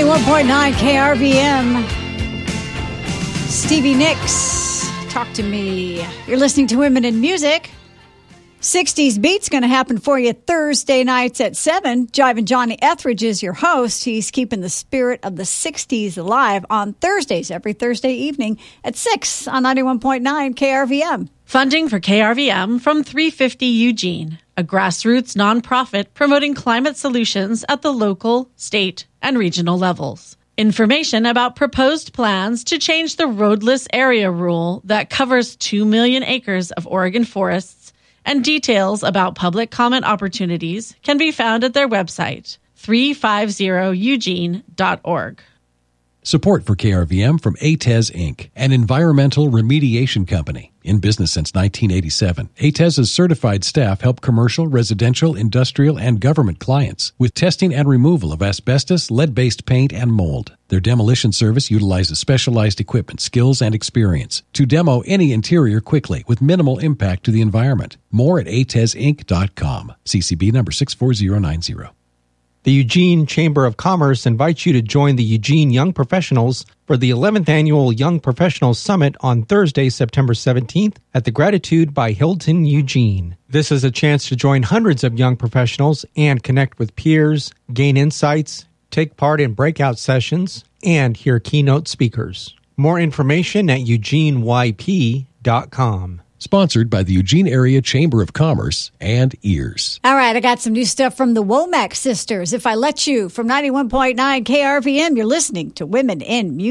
91.9 KRVM. Stevie Nicks, Talk to Me. You're listening to Women in Music. 60s Beat's going to happen for you Thursday nights at 7. Jive and Johnny Etheridge is your host. He's keeping the spirit of the 60s alive on Thursdays, every Thursday evening at 6 on 91.9 KRVM. Funding for KRVM from 350 Eugene, a grassroots nonprofit promoting climate solutions at the local, state, and regional levels. Information about proposed plans to change the roadless area rule that covers 2 million acres of Oregon forests and details about public comment opportunities can be found at their website, 350eugene.org. Support for KRVM from ATES Inc., an environmental remediation company. In business since 1987, ATES's certified staff help commercial, residential, industrial, and government clients with testing and removal of asbestos, lead-based paint, and mold. Their demolition service utilizes specialized equipment, skills, and experience to demo any interior quickly with minimal impact to the environment. More at atesinc.com. CCB number 64090. The Eugene Chamber of Commerce invites you to join the Eugene Young Professionals for the 11th Annual Young Professionals Summit on Thursday, September 17th at the Gratitude by Hilton Eugene. This is a chance to join hundreds of young professionals and connect with peers, gain insights, take part in breakout sessions, and hear keynote speakers. More information at eugenyp.com. Sponsored by the Eugene Area Chamber of Commerce and EARS. All right, I got some new stuff from the Womack sisters. If I Let You, from 91.9 KRVM, you're listening to Women in Music.